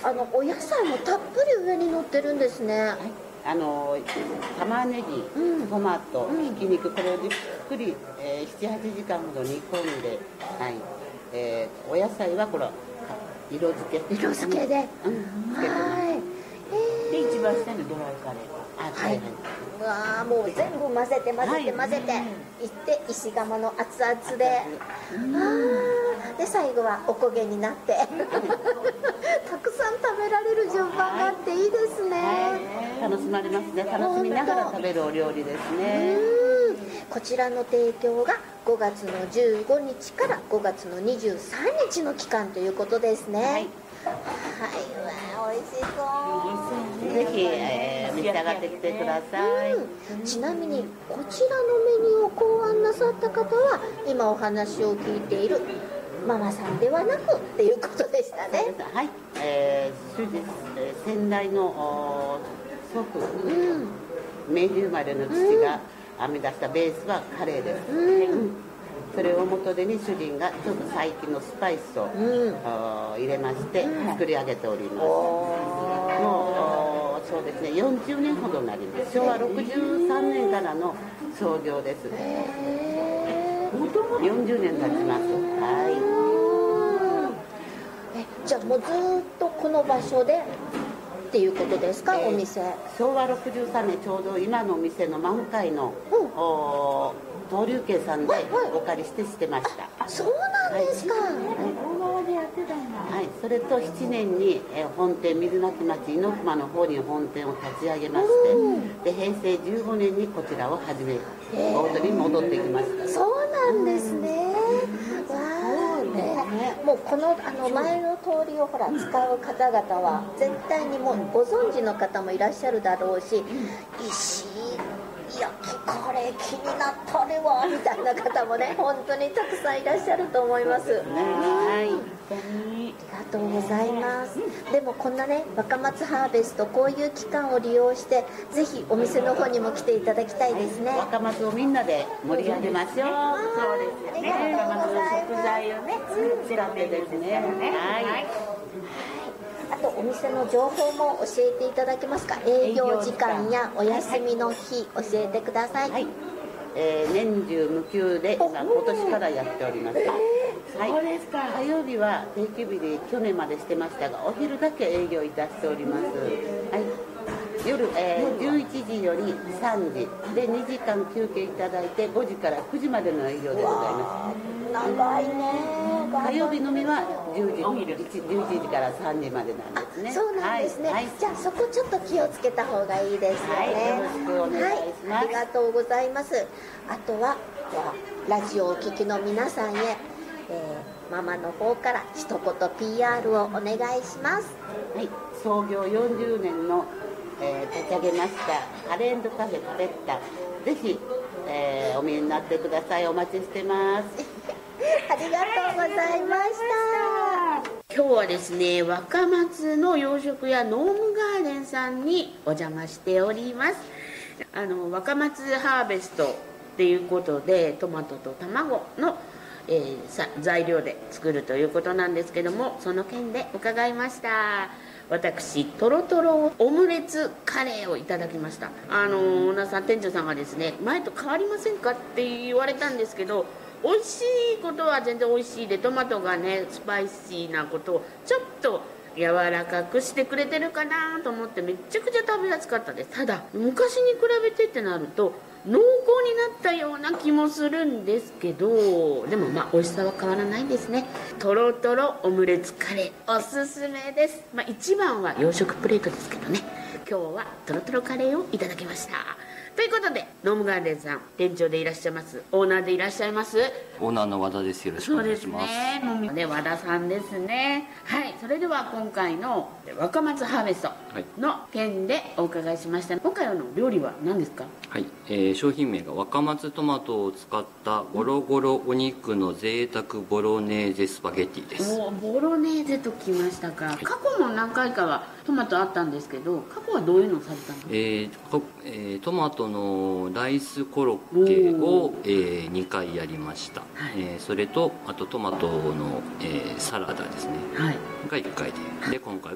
お野菜もたっぷり上に乗ってるんですね。はい、 玉ねぎ、トマト、ひき肉、これをじっくり、7、8時間ほど煮込んで、はい、お野菜はこれ色付けで、 はい。 で一番下にドライカレー。はい。 うわもう全部混ぜて、いって石窯の熱々で、で最後はおこげになってたくさん食べられる順番があっていいですね。 楽しまれますね。楽しみながら食べるお料理ですね。 こちらの提供が5月の15日から5月の23日の期間ということですね。はい、美味しそう。 ぜひ、召し上がってきてください。 ちなみにこちらのメニューを考案なさった方は今お話を聞いているママさんではなくっていうことでしたね。 はい、主人、先代の祖父、明治生まれの父が編み出したベースはカレーです。それを元手に主人がちょっと最近のスパイスを、入れまして作り上げております。もうそうですね、40年ほどになります。昭和63年からの創業です。40年経ちます。はい。 じゃあもうずっとこの場所でっていうことですか、お店。 昭和63年ちょうど今のお店の満開の、東龍家さんでお借りしてました。 そうなんですか。 はい、それと7年に本店水巻町猪熊の方に本店を立ち上げまして、で平成15年にこちらを始め、大戸に戻ってきました。 そうなんですね。もうこの前の通りをほら使う方々は絶対にもうご存知の方もいらっしゃるだろうし、石井焼きカレー気になったれわみたいな方もね本当にたくさんいらっしゃると思います。ありがとうございます。でもこんなね若松ハーベストこういう期間を利用してぜひお店の方にも来ていただきたいですね。 若松をみんなで盛り上げましょう。そうですよね。若松の食材をね使ってですね。はい。 あとお店の情報も教えていただけますか。営業時間やお休みの日教えてください。はい、 年中無休で今年からやっております。そうですか。火曜日は定休日で去年までしてましたがお昼だけ営業いたしております。はい、夜、11時より3時で2時間休憩いただいて5時から9時までの営業でございます。 長いね。 火曜日のみは11時から3時までなんですね。 そうなんですね。じゃあそこちょっと気をつけた方がいいですよね。 よろしくお願いします。 ありがとうございます。あとはラジオをお聞きの皆さんへ、ママの方から一言 PR をお願いします。 はい、創業40年の、立ち上げましたカレー&カフェカレッタ、ぜひ、お見えになってください。お待ちしてますありがとうございました。 今日はですね若松の洋食屋ノームガーデンさんにお邪魔しております。若松ハーベストっていうことでトマトと卵の、材料で作るということなんですけども、その件で伺いました。私トロトロオムレツカレーをいただきました。オーナーさん店長さんがですね前と変わりませんかって言われたんですけど、美味しいことは全然美味しいで、トマトがねスパイシーなことをちょっと柔らかくしてくれてるかなと思ってめちゃくちゃ食べやすかったです。ただ昔に比べてってなると濃厚になったような気もするんですけど、でも美味しさは変わらないんですね。トロトロオムレツカレーおすすめです。一番は洋食プレートですけどね、今日はトロトロカレーをいただきました。ということでノームガーデンさん店長でいらっしゃいます、オーナーでいらっしゃいます、 オーナーの和田です。よろしくお願いします。 そうですね、和田さんですね。はい、それでは今回の若松ハーベストの件でお伺いしました。今回の料理は何ですか？ はい、商品名が若松トマトを使ったゴロゴロお肉の贅沢ボロネーゼスパゲッティです。 ボロネーゼときましたか。過去も何回かはトマトあったんですけど、過去はどういうのをされたんですか？ トマトのライスコロッケを、2回やりました。はい、それとあとトマトの、サラダですね、はい、が1回で今回